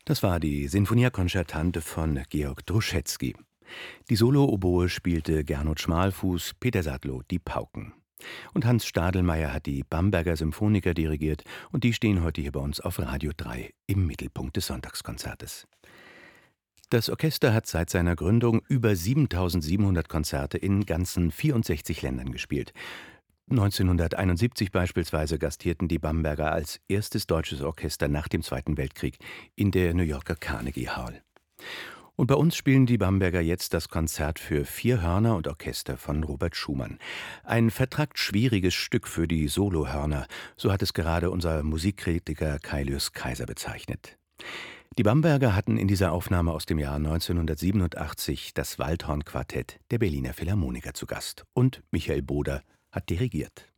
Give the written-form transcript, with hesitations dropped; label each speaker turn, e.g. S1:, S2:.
S1: Das war die Sinfonia Concertante von Georg Druschetsky. Die Solo-Oboe spielte Gernot Schmalfuß, Peter Sadlow die Pauken. Und Hans Stadelmeier hat die Bamberger Symphoniker dirigiert, und die stehen heute hier bei uns auf Radio 3 im Mittelpunkt des Sonntagskonzertes. Das Orchester hat seit seiner Gründung über 7.700 Konzerte in ganzen 64 Ländern gespielt. 1971 beispielsweise gastierten die Bamberger als erstes deutsches Orchester nach dem Zweiten Weltkrieg in der New Yorker Carnegie Hall. Und bei uns spielen die Bamberger jetzt das Konzert für 4 Hörner und Orchester von Robert Schumann. Ein vertrackt schwieriges Stück für die Solohörner, so hat es gerade unser Musikkritiker Kailius Kaiser bezeichnet. Die Bamberger hatten in dieser Aufnahme aus dem Jahr 1987 das Waldhorn-Quartett der Berliner Philharmoniker zu Gast. Und Michael Boder hat dirigiert.